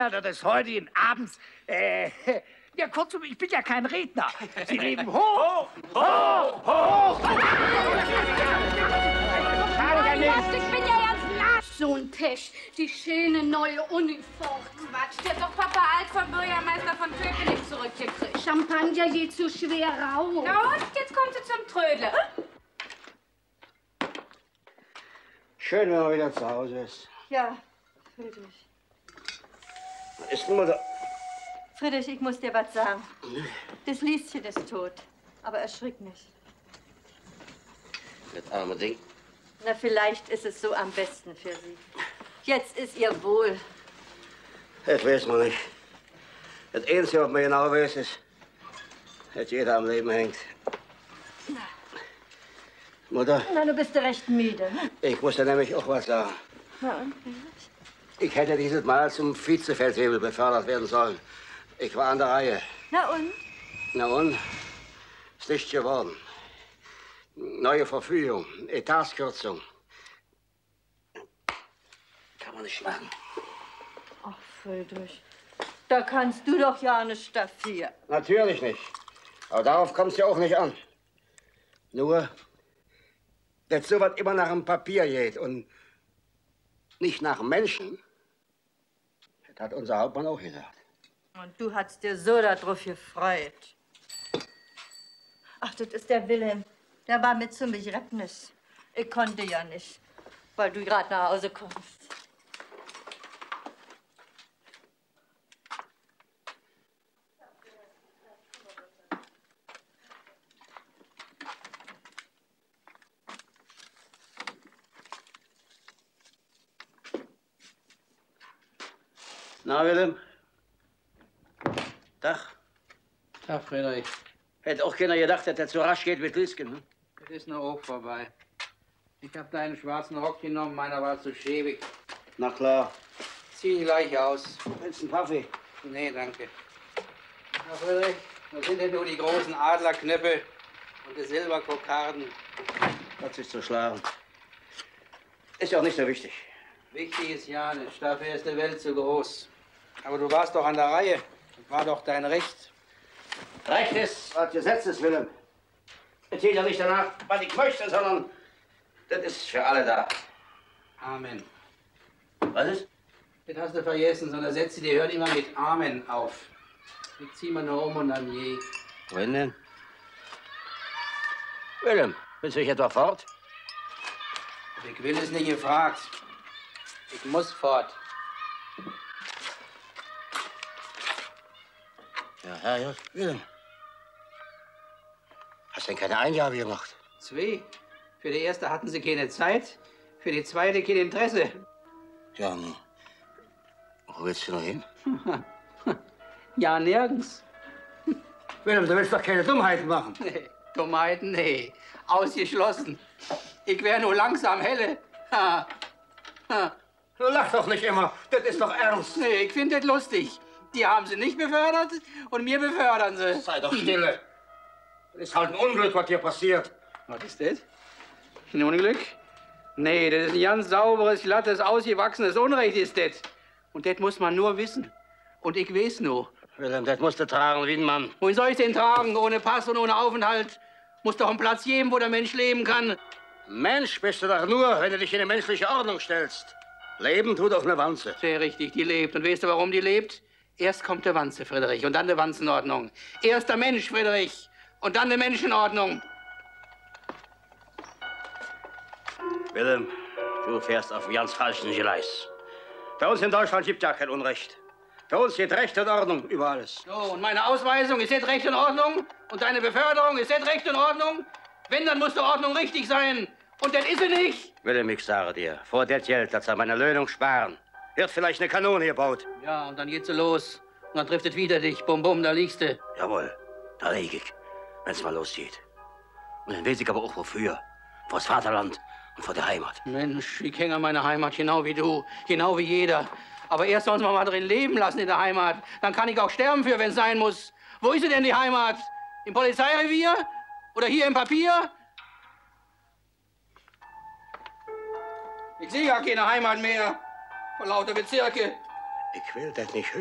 des heutigen Abends, ja, kurzum, ich bin ja kein Redner. Sie leben hoch, hoch, hoch. Ich bin ja ganz nass. So ein Tisch, die schöne neue Uniform. Quatsch, der hat doch Papa Alt vom Bürgermeister von Köpenick zurückgekriegt. Champagner geht zu schwer raus. Na und, jetzt kommt sie zum Trödler. Schön, wenn man wieder zu Hause ist. Ja, Friedrich. Was ist denn, Mutter? Friedrich, ich muss dir was sagen. Das Lieschen ist tot, aber erschrick nicht. Das arme Ding. Na, vielleicht ist es so am besten für sie. Jetzt ist ihr wohl. Das weiß man nicht. Das Einzige, was man genau weiß, ist, dass jeder am Leben hängt. Mutter? Na, du bist ja recht müde. Ich muss dir nämlich auch was sagen. Na und, Friedrich? Ich hätte dieses Mal zum Vizefeldwebel befördert werden sollen. Ich war an der Reihe. Na und? Na und? Ist nicht geworden. Neue Verfügung, Etatskürzung. Kann man nicht machen. Ach, Friedrich, da kannst du doch ja nicht dafür. Natürlich nicht. Aber darauf kommt es ja auch nicht an. Nur, dass sowas immer nach dem Papier geht und nicht nach dem Menschen, das hat unser Hauptmann auch gesagt. Und du hast dir so darauf gefreut. Ach, das ist der Wilhelm. Der war mit zum Begräbnis. Ich konnte ja nicht, weil du gerade nach Hause kommst. Na, Willem? Tag. Tag, Friedrich. Hätte auch keiner gedacht, dass der so rasch geht mit Lisken. Hm? Das ist noch auch vorbei. Ich hab deinen schwarzen Rock genommen, meiner war zu schäbig. Na klar. Zieh ihn gleich aus. Willst du einen Kaffee? Nee, danke. Na, Friedrich, das sind ja nur die großen Adlerknöpfe und die Silberkokarden. Hat sich zu schlagen. Ist ja auch nicht so wichtig. Wichtig ist ja nicht, dafür ist die Welt zu groß. Aber du warst doch an der Reihe. Das war doch dein Recht. Recht ist, was Gesetz ist, Willem. Es geht ja nicht danach, was ich möchte, sondern das ist für alle da. Amen. Was ist? Das hast du vergessen, sondern Sätze, die hören immer mit Amen auf. Die ziehen wir nur um und dann je. Wohin denn? Willem, willst du dich etwa fort? Ich will es nicht gefragt. Ich muss fort. Ja, Willem. Hast du denn keine Eingabe gemacht? 2. Für die erste hatten sie keine Zeit, für die zweite kein Interesse. Ja, nun. Wo willst du noch hin? Ja, nirgends. Willem, du willst doch keine Dummheiten machen. Nee, Dummheiten, nee. Ausgeschlossen. Ich wär nur langsam helle. Ha. Ha. Du lach doch nicht immer. Das ist doch ernst. Nee, ich find das lustig. Die haben sie nicht befördert und mir befördern sie. Sei doch stille. Das ist halt ein Unglück, was hier passiert. Was ist das? Ein Unglück? Nee, das ist ein ganz sauberes, glattes, ausgewachsenes Unrecht ist das. Und das muss man nur wissen. Und ich weiß nur. Willem, das musst du tragen wie ein Mann. Wohin soll ich den tragen? Ohne Pass und ohne Aufenthalt? Muss doch einen Platz geben, wo der Mensch leben kann. Mensch bist du doch nur, wenn du dich in eine menschliche Ordnung stellst. Leben tut doch eine Wanze. Sehr richtig, die lebt. Und weißt du, warum die lebt? Erst kommt der Wanze, Friedrich, und dann die Wanzenordnung. Erst der Mensch, Friedrich, und dann die Menschenordnung. Willem, du fährst auf einem ganz falschen Gleis. Bei uns in Deutschland gibt ja kein Unrecht. Bei uns geht Recht und Ordnung über alles. So, und meine Ausweisung, ist jetzt Recht und Ordnung? Und deine Beförderung, ist jetzt Recht und Ordnung? Wenn, dann muss die Ordnung richtig sein. Und das ist sie nicht. Willem, ich sage dir, vor das Geld, das an meiner Löhnung sparen, wird vielleicht eine Kanone gebaut. Ja, und dann geht sie los. Und dann trifft es wieder dich. Bum, bum, da liegst du. Jawohl, da lieg ich, wenn's mal losgeht. Und dann weiß ich aber auch wofür. Vors Vaterland und vor der Heimat. Mensch, ich hänge an meiner Heimat, genau wie du. Genau wie jeder. Aber erst soll uns mal drin leben lassen in der Heimat. Dann kann ich auch sterben für, wenn es sein muss. Wo ist sie denn, die Heimat? Im Polizeirevier? Oder hier im Papier? Ich sehe gar keine Heimat mehr. Vor lauter Bezirke. Ich will das nicht hören.